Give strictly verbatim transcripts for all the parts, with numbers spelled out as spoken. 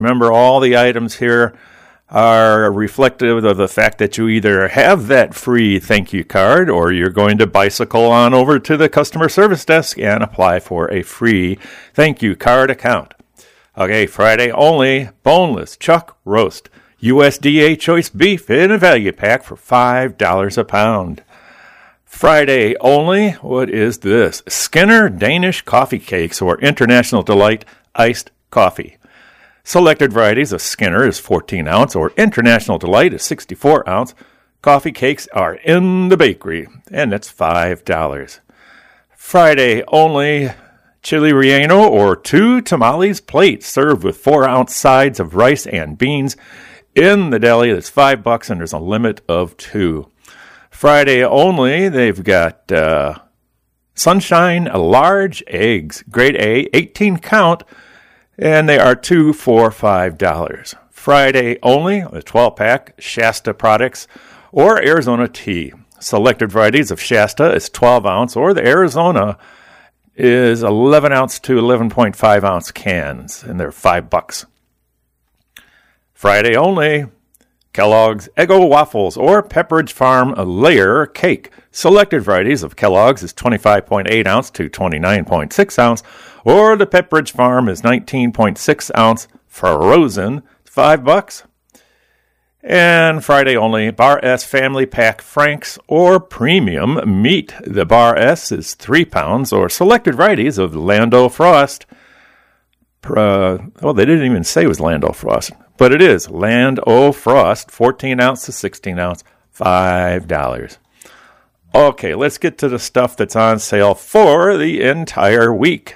Remember, all the items here are reflective of the fact that you either have that free thank you card or you're going to bicycle on over to the customer service desk and apply for a free thank you card account. Okay, Friday only, boneless chuck roast, U S D A choice beef in a value pack for five dollars a pound. Friday only, what is this? Skinner Danish coffee cakes or International Delight iced coffee. Selected varieties of Skinner is fourteen ounce or International Delight is sixty-four ounce. Coffee cakes are in the bakery, and that's five dollars. Friday only, chili relleno or two tamales plates served with four ounce sides of rice and beans in the deli. That's five bucks, and there's a limit of two. Friday only, they've got uh, Sunshine large eggs, grade A, eighteen count, and they are two for five dollars. Friday only, a twelve pack, Shasta products or Arizona tea. Selected varieties of Shasta is twelve ounce, or the Arizona is eleven ounce to eleven point five ounce cans, and they're five bucks. Friday only, Kellogg's Eggo waffles or Pepperidge Farm layer cake. Selected varieties of Kellogg's is twenty-five point eight ounce to twenty-nine point six ounce, or the Pepperidge Farm is nineteen point six ounce frozen, five bucks. And Friday only, Bar S Family Pack Franks or Premium Meat. The Bar S is three pounds, or selected varieties of Lando Frost. Uh, well, they didn't even say it was Lando Frost, but it is Lando Frost, fourteen ounce to sixteen ounce, five dollars. Okay, let's get to the stuff that's on sale for the entire week.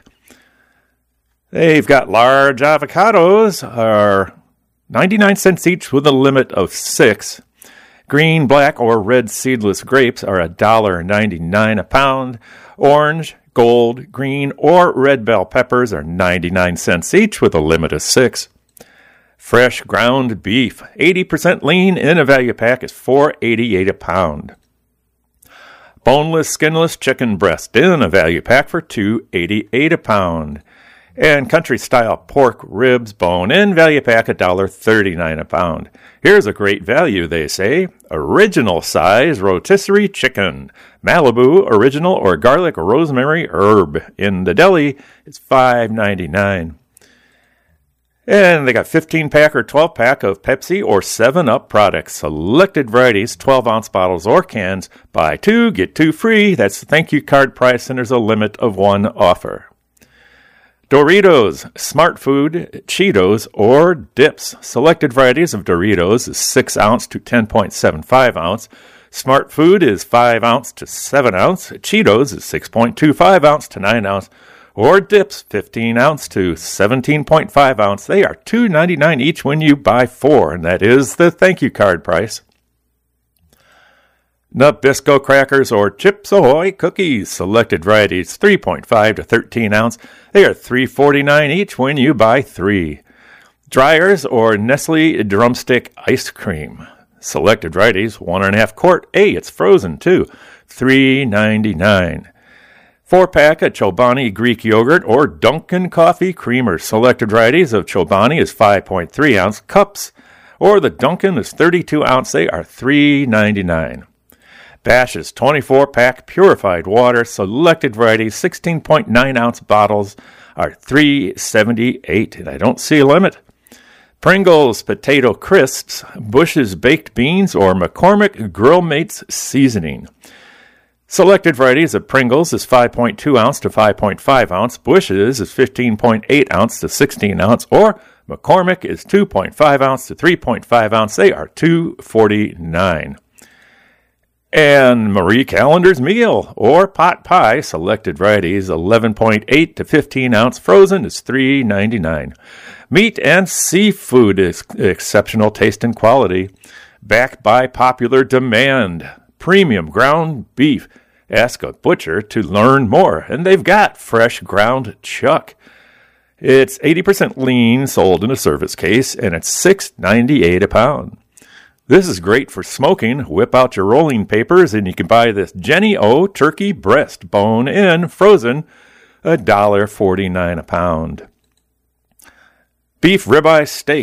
They've got large avocados, are ninety-nine cents each with a limit of six. Green, black, or red seedless grapes are one dollar and ninety-nine cents a pound. Orange, gold, green, or red bell peppers are ninety-nine cents each with a limit of six. Fresh ground beef, eighty percent lean in a value pack, is four dollars and eighty-eight cents a pound. Boneless, skinless chicken breast in a value pack for two dollars and eighty-eight cents a pound. And country-style pork ribs bone-in value pack, one dollar and thirty-nine cents a pound. Here's a great value, they say. Original size rotisserie chicken. Malibu, original, or garlic, rosemary, herb. In the deli, it's five dollars and ninety-nine cents. And they got fifteen pack or twelve pack of Pepsi or seven up products. Selected varieties, twelve ounce bottles or cans. Buy two, get two free. That's the thank you card price, and there's a limit of one offer. Doritos, Smart Food, Cheetos, or dips. Selected varieties of Doritos is six ounce to ten point seven five ounce. Smart Food is five ounce to seven ounce. Cheetos is six point two five ounce to nine ounce. Or dips, fifteen ounce to seventeen point five ounce. They are two dollars and ninety-nine cents each when you buy four, and that is the thank you card price. Nabisco crackers or Chips Ahoy cookies. Selected varieties, three point five to thirteen ounce. They are three dollars and forty-nine cents each when you buy three. Dryers or Nestle drumstick ice cream. Selected varieties, one and a half quart. Hey, it's frozen too. three dollars and ninety-nine cents. Four pack of Chobani Greek yogurt or Dunkin' coffee creamer. Selected varieties of Chobani is five point three ounce cups, or the Dunkin' is thirty-two ounce. They are three dollars and ninety-nine cents. Bash's twenty-four pack purified water. Selected varieties, sixteen point nine ounce bottles are three dollars and seventy-eight cents, and I don't see a limit. Pringles Potato Crisps, Bush's Baked Beans, or McCormick Grill Mates Seasoning. Selected varieties of Pringles is five point two ounce to five point five ounce. Bush's is fifteen point eight ounce to sixteen ounce. Or McCormick is two point five ounce to three point five ounce. They are two dollars and forty-nine cents. And Marie Callender's Meal or Pot Pie. Selected varieties eleven point eight to fifteen ounce. Frozen is three dollars and ninety-nine cents. Meat and seafood is exceptional taste and quality. Backed by popular demand. Premium ground beef. Ask a butcher to learn more. And they've got fresh ground chuck. It's eighty percent lean, sold in a service case, and it's six dollars and ninety-eight cents a pound. This is great for smoking. Whip out your rolling papers, and you can buy this Jenny O turkey breast, bone in, frozen, one dollar and forty-nine cents a pound. Beef ribeye steak